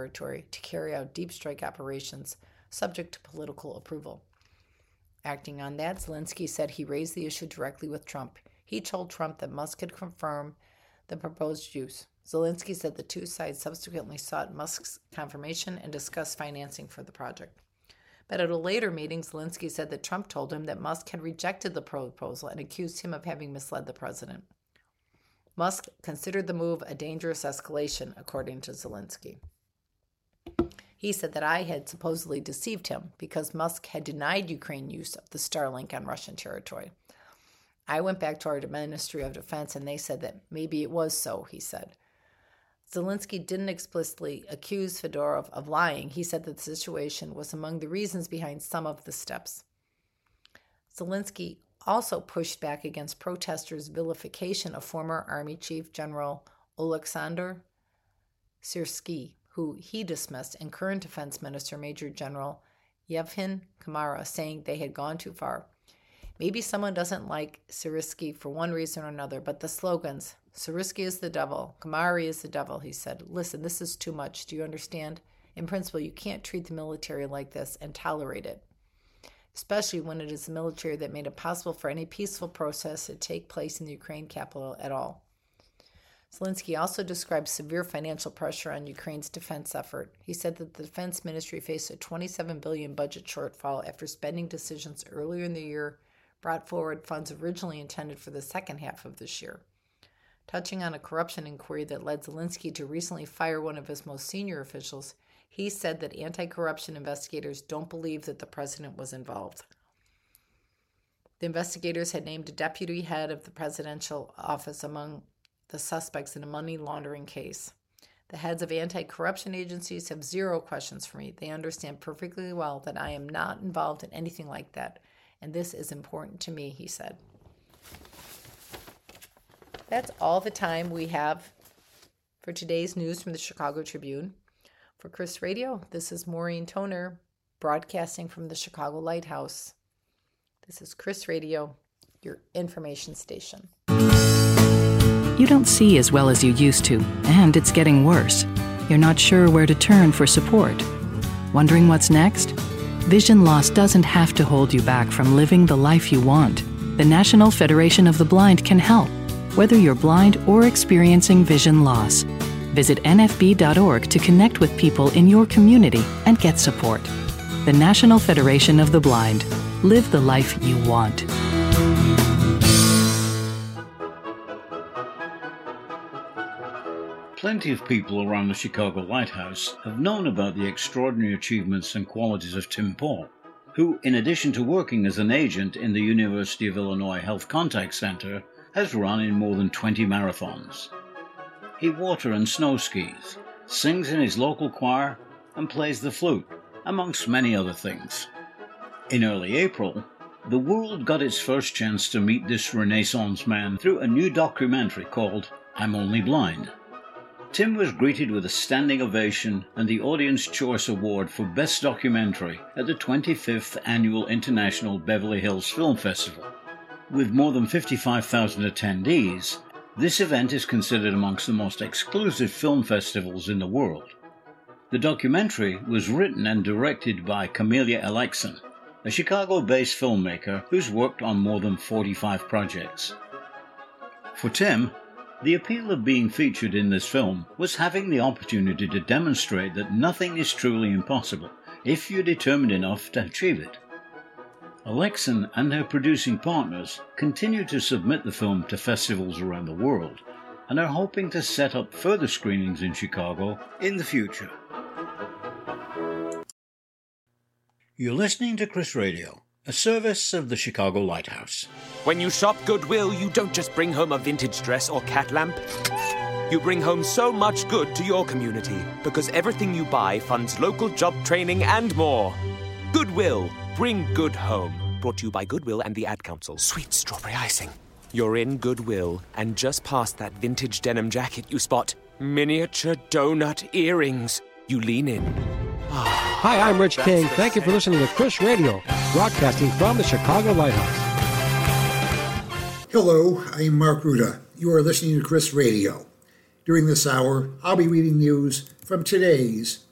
territory to carry out deep strike operations subject to political approval. Acting on that, Zelensky said he raised the issue directly with Trump. He told Trump that Musk had confirmed the proposed use. Zelensky said the two sides subsequently sought Musk's confirmation and discussed financing for the project. But at a later meeting, Zelensky said that Trump told him that Musk had rejected the proposal and accused him of having misled the president. Musk considered the move a dangerous escalation, according to Zelensky. He said that I had supposedly deceived him because Musk had denied Ukraine use of the Starlink on Russian territory. I went back to our Ministry of Defense and they said that maybe it was so, he said. Zelensky didn't explicitly accuse Fedorov of lying. He said that the situation was among the reasons behind some of the steps. Zelensky also pushed back against protesters' vilification of former Army Chief General Oleksandr Syrsky, who he dismissed, and current Defense Minister Major General Yevhen Kamara, saying they had gone too far. Maybe someone doesn't like Syrsky for one reason or another, but the slogans, Syrsky is the devil, Kamara is the devil, he said. Listen, this is too much. Do you understand? In principle, you can't treat the military like this and tolerate it, especially when it is the military that made it possible for any peaceful process to take place in the Ukraine capital at all. Zelensky also described severe financial pressure on Ukraine's defense effort. He said that the defense ministry faced a $27 billion budget shortfall after spending decisions earlier in the year brought forward funds originally intended for the second half of this year. Touching on a corruption inquiry that led Zelensky to recently fire one of his most senior officials, he said that anti-corruption investigators don't believe that the president was involved. The investigators had named a deputy head of the presidential office among the suspects in a money laundering case. The heads of anti-corruption agencies have zero questions for me. They understand perfectly well that I am not involved in anything like that, and this is important to me, he said. That's all the time we have for today's news from the Chicago Tribune. For Chris Radio, this is Maureen Toner, broadcasting from the Chicago Lighthouse. This is Chris Radio, your information station. You don't see as well as you used to, and it's getting worse. You're not sure where to turn for support. Wondering what's next? Vision loss doesn't have to hold you back from living the life you want. The National Federation of the Blind can help, whether you're blind or experiencing vision loss. Visit nfb.org to connect with people in your community and get support. The National Federation of the Blind. Live the life you want. Plenty of people around the Chicago Lighthouse have known about the extraordinary achievements and qualities of Tim Paul, who, in addition to working as an agent in the University of Illinois Health Contact Center, has run in more than 20 marathons. He water and snow skis, sings in his local choir, and plays the flute, amongst many other things. In early April, the world got its first chance to meet this Renaissance man through a new documentary called I'm Only Blind. Tim was greeted with a standing ovation and the Audience Choice Award for Best Documentary at the 25th Annual International Beverly Hills Film Festival. With more than 55,000 attendees, this event is considered amongst the most exclusive film festivals in the world. The documentary was written and directed by Camelia Alexson, a Chicago-based filmmaker who's worked on more than 45 projects. For Tim, the appeal of being featured in this film was having the opportunity to demonstrate that nothing is truly impossible if you're determined enough to achieve it. Alexson and her producing partners continue to submit the film to festivals around the world and are hoping to set up further screenings in Chicago in the future. You're listening to Chris Radio, a service of the Chicago Lighthouse. When you shop Goodwill, you don't just bring home a vintage dress or cat lamp. You bring home so much good to your community because everything you buy funds local job training and more. Goodwill, bring good home. Brought to you by Goodwill and the Ad Council. Sweet strawberry icing. You're in Goodwill, and just past that vintage denim jacket you spot miniature donut earrings. You lean in. Hi, I'm Rich King. Thank you for listening to Chris Radio, broadcasting from the Chicago Lighthouse. Hello, I'm Mark Ruda. You are listening to Chris Radio. During this hour, I'll be reading news from today's